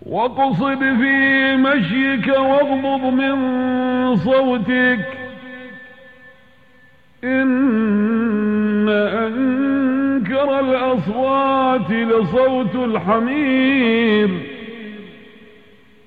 واقصد في مشيك واغضض من صوتك إن أنكر الأصوات لصوت الحمير.